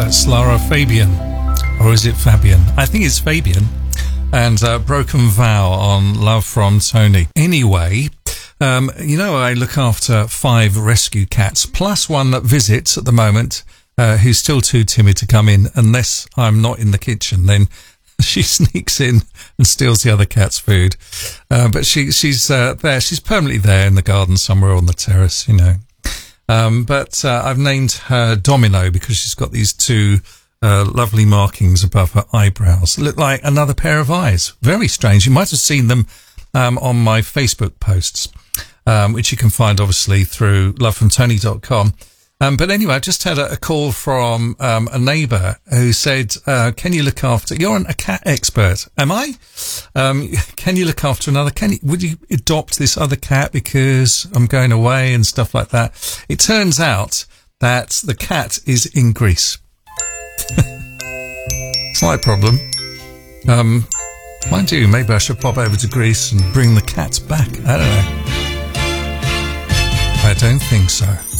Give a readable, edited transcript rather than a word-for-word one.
That's Lara Fabian. Or is it Fabian? I think it's Fabian. And Broken Vow on Love from Tony. Anyway, I look after 5 rescue cats, plus one that visits at the moment, who's still too timid to come in unless I'm not in the kitchen. Then she sneaks in and steals the other cat's food. But she's there. She's permanently there in the garden somewhere on the terrace, But I've named her Domino because she's got these 2 lovely markings above her eyebrows. Look like another pair of eyes. Very strange. You might have seen them on my Facebook posts, which you can find obviously through lovefromtony.com. But anyway, I just had a call from a neighbour who said, can you look after... You're a cat expert, am I? Can you look after another... Would you adopt this other cat because I'm going away and stuff like that? It turns out that the cat is in Greece. Slight problem. Mind you, maybe I should pop over to Greece and bring the cat back. I don't know. I don't think so.